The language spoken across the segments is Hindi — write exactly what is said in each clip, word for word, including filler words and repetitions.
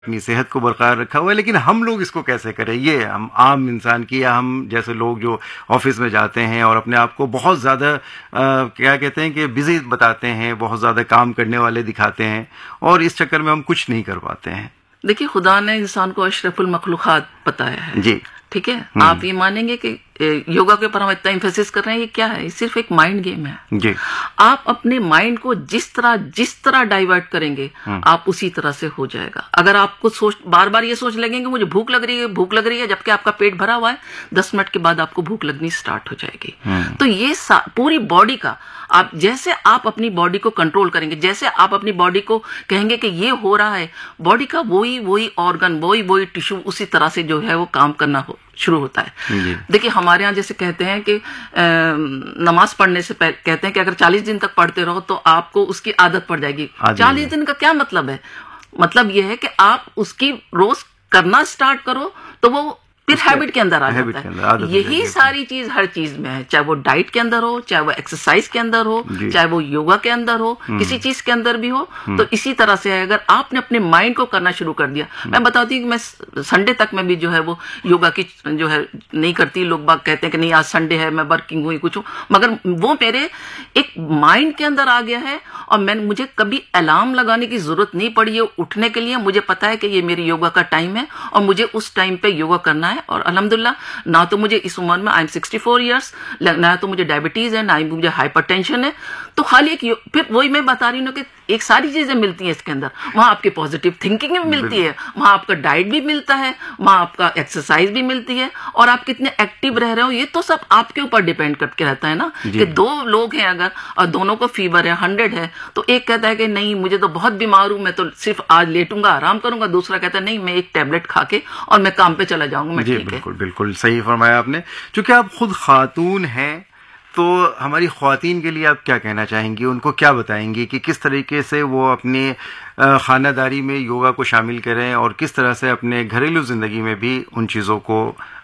अपनी सेहत को बरकरार रखा हुआ है, लेकिन हम लोग इसको कैसे करें? ये हम आम इंसान की या हम जैसे लोग जो ऑफिस में जाते हैं और अपने आप को बहुत ज़्यादा क्या कहते हैं कि बिजी बताते हैं, बहुत ज़्यादा काम करने वाले दिखाते हैं और इस चक्कर में हम कुछ नहीं कर पाते हैं। देखिए, खुदा ने इंसान को अशरफुल मखलूकात बताया है जी, ठीक है। आप ये मानेंगे कि योगा के ऊपर हम इतना इम्फेसिस कर रहे हैं, ये क्या है? ये सिर्फ एक माइंड गेम है जी। आप अपने माइंड को जिस तरह जिस तरह डाइवर्ट करेंगे आप उसी तरह से हो जाएगा। अगर आपको सोच बार बार ये सोच लगेंगे मुझे भूख लग रही है भूख लग रही है जबकि आपका पेट भरा हुआ है, दस मिनट के बाद आपको भूख लगनी स्टार्ट हो जाएगी। तो ये पूरी बॉडी का आप जैसे आप अपनी बॉडी को कंट्रोल करेंगे, जैसे आप अपनी बॉडी को कहेंगे कि ये हो रहा है, बॉडी का वही वही ऑर्गन वही वही टिश्यू उसी तरह से जो है वो काम करना हो शुरू होता है। देखिए, हमारे यहाँ जैसे कहते हैं कि नमाज पढ़ने से पहले कहते हैं कि अगर चालीस दिन तक पढ़ते रहो तो आपको उसकी आदत पड़ जाएगी। चालीस दिन का क्या मतलब है? मतलब यह है कि आप उसकी रोज करना स्टार्ट करो तो वो फिर हैबिट के अंदर आ जाता है। यही सारी चीज हर चीज में है, चाहे वो डाइट के अंदर हो, चाहे वो एक्सरसाइज के अंदर हो, चाहे वो योगा के अंदर हो, किसी चीज के अंदर भी हो। तो इसी तरह से है, अगर आपने अपने माइंड को करना शुरू कर दिया। मैं बताती हूँ कि मैं संडे तक में भी जो है वो योगा की जो है नहीं करती। लोग बाग कहते हैं कि नहीं आज संडे है, मैं वर्किंग हुई कुछ हूँ, मगर वो मेरे एक माइंड के अंदर आ गया है और मैंने मुझे कभी अलार्म लगाने की जरूरत नहीं पड़ी है उठने के लिए। मुझे पता है कि ये मेरी योगा का टाइम है और मुझे उस टाइम पे योगा करना है। और अल्हम्दुलिल्लाह, ना तो मुझे इस उम्र में I am sixty four years, ना तो मुझे डायबिटीज है, ना ही मुझे हाइपरटेंशन है। तो खाली एक फिर वही मैं बता रही हूँ कि एक सारी चीजें मिलती हैं इसके अंदर। वहां आपकी पॉजिटिव थिंकिंग भी मिलती है, वहां आपका डाइट भी मिलता है, वहां आपका एक्सरसाइज भी मिलती है और आप कितने एक्टिव रह रहे हो ये तो सब आपके ऊपर डिपेंड करके रहता है ना। कि दो लोग हैं अगर और दोनों को फीवर है, हंड्रेड है, तो एक कहता है कि नहीं मुझे तो बहुत बीमार हूं, मैं तो सिर्फ आज लेटूंगा आराम करूंगा, दूसरा कहता है नहीं मैं एक टैबलेट खा के और मैं काम पे चला जाऊंगा, मैं ठीक है। बिल्कुल बिल्कुल सही फरमाया आपने। चूंकि आप खुद खातून हैं तो हमारी ख्वातीन के लिए आप क्या कहना चाहेंगी? उनको क्या बताएंगी कि किस तरीके से वो अपनी खानादारी में योगा को शामिल करें और किस तरह से अपने घरेलू जिंदगी में भी उन चीज़ों को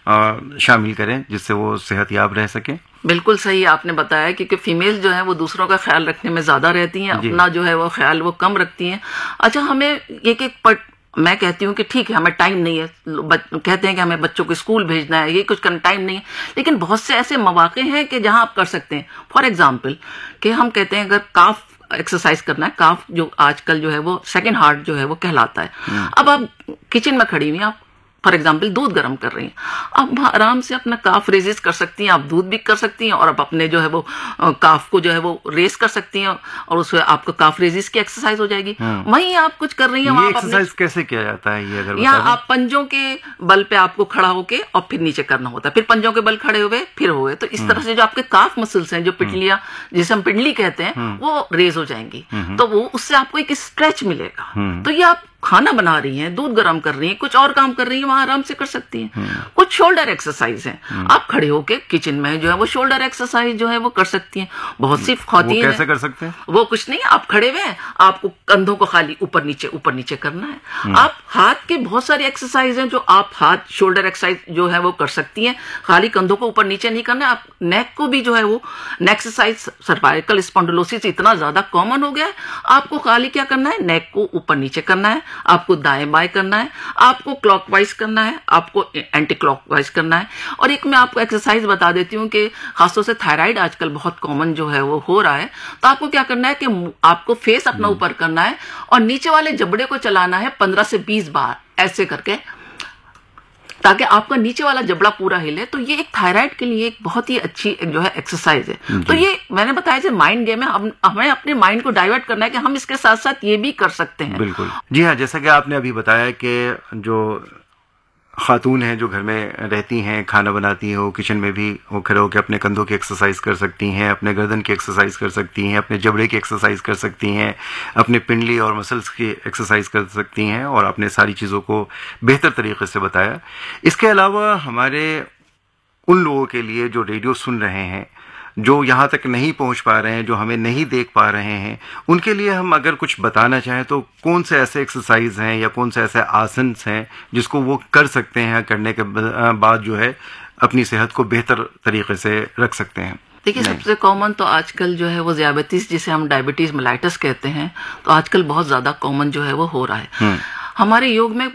शामिल करें जिससे वो सेहतयाब रह सकें? बिल्कुल सही आपने बताया, क्योंकि फीमेल जो है वो दूसरों का ख्याल रखने में ज्यादा रहती हैं, अपना जो है वो ख्याल वो कम रखती हैं। अच्छा, हमें एक एक पट मैं कहती हूँ कि ठीक है हमें टाइम नहीं है, कहते हैं कि हमें बच्चों को स्कूल भेजना है, ये कुछ करना टाइम नहीं है, लेकिन बहुत से ऐसे मौके हैं कि जहां आप कर सकते हैं। फॉर एग्जाम्पल कि हम कहते हैं अगर काफ एक्सरसाइज करना है, काफ जो आजकल जो है वो सेकंड हार्ट जो है वो कहलाता है। अब आप किचन में खड़ी हुई, आप फॉर एग्जाम्पल दूध गर्म कर रही हैं, आप आराम से अपना काफ रेजिस कर सकती हैं, आप दूध भी कर सकती हैं और आप अपने जो है वो काफ को जो है वो रेस कर सकती हैं और उसमें आपका काफ रेजिस की एक्सरसाइज हो जाएगी। वहीं आप कुछ कर रही हैं, ये एक्सरसाइज कैसे किया जाता है ये अगर यहाँ आप पंजों के बल पे आपको खड़ा होके और फिर नीचे करना होता है, फिर पंजों के बल खड़े हुए फिर हुए, तो इस तरह से जो आपके काफ मसल्स हैं, जो पिटलियां जिसे हम पिंडली कहते हैं, वो रेज हो जाएंगी। तो वो उससे आपको एक स्ट्रेच मिलेगा। तो ये आप खाना बना रही हैं, दूध गर्म कर रही हैं, कुछ और काम कर रही हैं, वहां आराम से कर सकती हैं। कुछ शोल्डर एक्सरसाइज हैं, आप खड़े होके किचन में जो है वो शोल्डर एक्सरसाइज जो है वो कर सकती हैं। बहुत सी ख्वातीन कैसे कर सकते हैं? वो कुछ नहीं, आप खड़े हुए हैं, आपको कंधों को खाली ऊपर नीचे ऊपर नीचे करना है। आप हाथ के बहुत सारे एक्सरसाइज हैं जो आप हाथ शोल्डर एक्सरसाइज जो है वो कर सकती हैं, खाली कंधों को ऊपर नीचे नहीं करना है। आप नेक को भी जो है वो नेक एक्सरसाइज, सर्वाइकल स्पॉन्डिलोसिस इतना ज्यादा कॉमन हो गया है, आपको खाली क्या करना है, नेक को ऊपर नीचे करना है, आपको दाएं बाएं करना है, आपको क्लॉकवाइज करना है, आपको एंटी क्लॉकवाइज करना है। और एक मैं आपको एक्सरसाइज बता देती हूँ कि खासतौर से थायराइड आजकल बहुत कॉमन जो है वो हो रहा है, तो आपको क्या करना है कि आपको फेस अपना ऊपर करना है और नीचे वाले जबड़े को चलाना है पंद्रह से बीस बार ऐसे करके, ताकि आपका नीचे वाला जबड़ा पूरा हिले। तो ये एक थायराइड के लिए एक बहुत ही अच्छी जो है एक्सरसाइज है। तो ये मैंने बताया जो माइंड गेम है, हम हमें अपने माइंड को डाइवर्ट करना है कि हम इसके साथ साथ ये भी कर सकते हैं। बिल्कुल जी हाँ, जैसा कि आपने अभी बताया कि जो खातून हैं जो घर में रहती हैं, खाना बनाती हैं, वो किचन में भी वो खड़े होकर अपने कंधों की एक्सरसाइज कर सकती हैं, अपने गर्दन की एक्सरसाइज कर सकती हैं, अपने जबड़े की एक्सरसाइज कर सकती हैं, अपने पिंडली और मसल्स की एक्सरसाइज कर सकती हैं और आपने सारी चीज़ों को बेहतर तरीके से बताया। इसके अलावा हमारे उन लोगों के लिए जो रेडियो सुन रहे हैं, जो यहाँ तक नहीं पहुँच पा रहे हैं, जो हमें नहीं देख पा रहे हैं, उनके लिए हम अगर कुछ बताना चाहें तो कौन से ऐसे एक्सरसाइज हैं या कौन से ऐसे आसन हैं जिसको वो कर सकते हैं, करने के बाद जो है अपनी सेहत को बेहतर तरीके से रख सकते हैं? देखिए, सबसे कॉमन तो आजकल जो है वो ज़ियाबतीस, जिसे हम डायबिटीज मेलाइटस कहते हैं, तो आजकल बहुत ज़्यादा कॉमन जो है वो हो रहा है। हमारे योग में